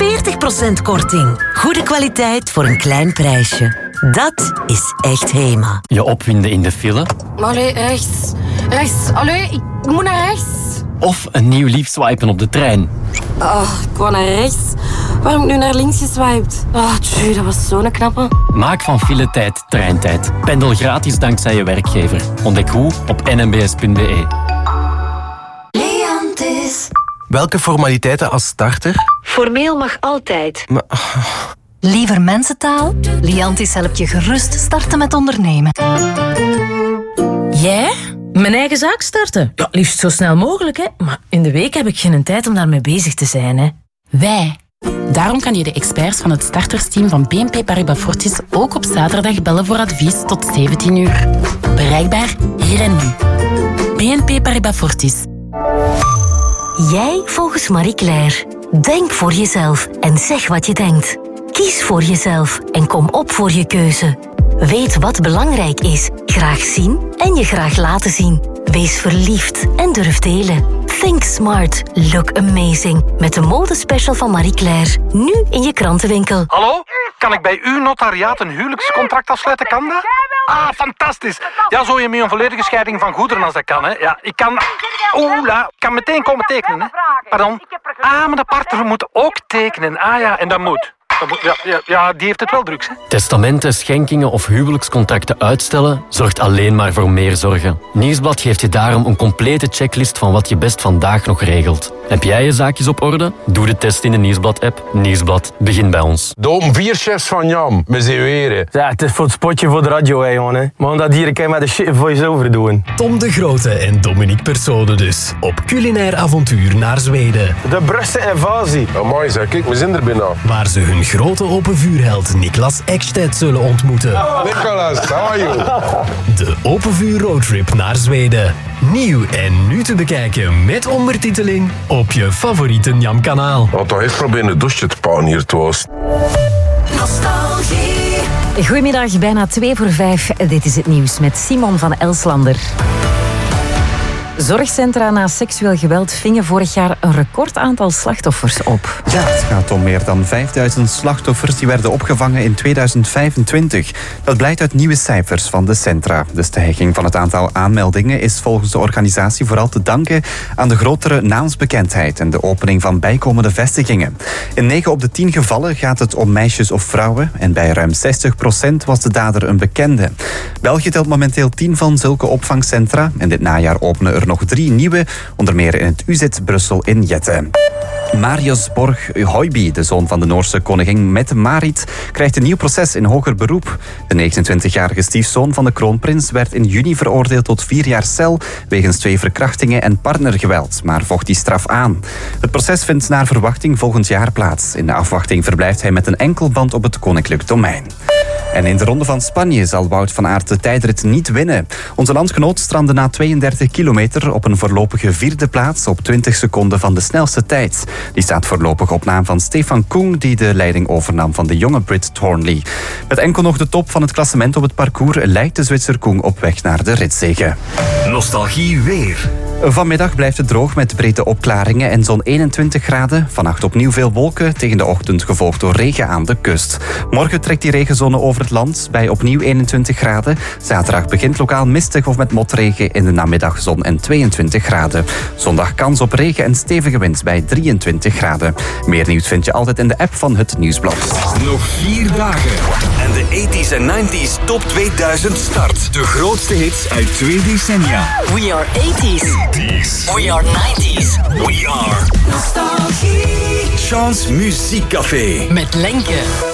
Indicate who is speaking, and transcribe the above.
Speaker 1: 40% korting. Goede kwaliteit voor een klein prijsje. Dat is echt Hema.
Speaker 2: Je opwinden in de file.
Speaker 3: Allee, rechts. Allee, ik moet naar rechts.
Speaker 2: Of een nieuw lief swipen op de trein.
Speaker 3: Ik wou naar rechts. Waarom heb ik nu naar links geswiped? Tjie, dat was zo'n knappe.
Speaker 2: Maak van filetijd treintijd. Pendel gratis dankzij je werkgever. Ontdek hoe op nmbs.be.
Speaker 4: Leantis.
Speaker 5: Welke formaliteiten als starter?
Speaker 1: Formeel mag altijd.
Speaker 4: Liever mensentaal? Leantis helpt je gerust starten met ondernemen.
Speaker 6: Jij? Mijn eigen zaak starten? Ja, liefst zo snel mogelijk, hè. Maar in de week heb ik geen tijd om daarmee bezig te zijn, hè.
Speaker 7: Wij. Daarom kan je de experts van het startersteam van BNP Paribas Fortis ook op zaterdag bellen voor advies tot 17 uur. Bereikbaar hier en nu. BNP Paribas Fortis.
Speaker 4: Jij volgens Marie Claire. Denk voor jezelf en zeg wat je denkt. Kies voor jezelf en kom op voor je keuze. Weet wat belangrijk is, graag zien en je graag laten zien. Wees verliefd en durf delen. Think smart, look amazing. Met de modespecial van Marie Claire. Nu in je krantenwinkel.
Speaker 5: Hallo? Kan ik bij uw notariaat een huwelijkscontract afsluiten? Kan dat? Fantastisch. Ja, zo je met een volledige scheiding van goederen als dat kan. Hè. Ja, ik kan meteen komen tekenen. Hè. Pardon? Maar de partner moet ook tekenen. Ja, en dat moet. Ja, die heeft het wel druk, hè.
Speaker 2: Testamenten, schenkingen of huwelijkscontracten uitstellen zorgt alleen maar voor meer zorgen. Nieuwsblad geeft je daarom een complete checklist van wat je best vandaag nog regelt. Heb jij je zaakjes op orde? Doe de test in de Nieuwsblad-app. Nieuwsblad, begin bij ons.
Speaker 8: De 4 chefs van Jam, met z'n weren.
Speaker 9: Ja, het is voor het spotje voor de radio, hè, jongen. Maar omdat hier kan je met de shit voice-over doen.
Speaker 10: Tom de Grote en Dominique Persone dus. Op culinair avontuur naar Zweden.
Speaker 9: De Brusse invasie.
Speaker 8: Amai, zeg, kijk, we zijn er bijna.
Speaker 10: Waar ze hun grote open vuurheld Niklas Ekstedt zullen ontmoeten.
Speaker 8: Nicolas, how are you?
Speaker 10: De open vuur roadtrip naar Zweden. Nieuw en nu te bekijken met ondertiteling op je favoriete Njam-kanaal.
Speaker 8: Ik had toch even proberen een douche te pakken hier thuis.
Speaker 1: Nostalgie. Goedemiddag, bijna 4:02. Dit is het nieuws met Simon van Elslander. Zorgcentra na seksueel geweld vingen vorig jaar een record aantal slachtoffers op.
Speaker 11: Ja, het gaat om meer dan 5000 slachtoffers die werden opgevangen in 2025. Dat blijkt uit nieuwe cijfers van de centra. De stijging van het aantal aanmeldingen is volgens de organisatie vooral te danken aan de grotere naamsbekendheid en de opening van bijkomende vestigingen. In 9 op de 10 gevallen gaat het om meisjes of vrouwen en bij ruim 60% was de dader een bekende. België telt momenteel 10 van zulke opvangcentra en dit najaar openen er nog 3 nieuwe, onder meer in het UZ Brussel in Jette. Marius Borg-Høiby, de zoon van de Noorse koningin Mette-Marit, krijgt een nieuw proces in hoger beroep. De 29-jarige stiefzoon van de kroonprins werd in juni veroordeeld tot 4 jaar cel wegens 2 verkrachtingen en partnergeweld, maar vocht die straf aan. Het proces vindt naar verwachting volgend jaar plaats. In de afwachting verblijft hij met een enkelband op het koninklijk domein. En in de Ronde van Spanje zal Wout van Aert de tijdrit niet winnen. Onze landgenoot strandde na 32 kilometer op een voorlopige 4e plaats op 20 seconden van de snelste tijd. Die staat voorlopig op naam van Stefan Koen, die de leiding overnam van de jonge Brit Thornley. Met enkel nog de top van het klassement op het parcours lijkt de Zwitser Koen op weg naar de ritzege.
Speaker 12: Nostalgie weer.
Speaker 11: Vanmiddag blijft het droog met brede opklaringen en zo'n 21 graden. Vannacht opnieuw veel wolken, tegen de ochtend gevolgd door regen aan de kust. Morgen trekt die regenzone over het land bij opnieuw 21 graden. Zaterdag begint lokaal mistig of met motregen, in de namiddag zon en 22 graden. Zondag kans op regen en stevige wind bij 23 graden. Meer nieuws vind je altijd in de app van het Nieuwsblad.
Speaker 12: Nog 4 dagen en de 80s en 90s top 2000 start. De grootste hits uit 2 decennia.
Speaker 1: We are 80s. We are 90s.
Speaker 12: We are
Speaker 1: Nostalgie.
Speaker 12: Chance Muziekcafé
Speaker 1: Met Lenke.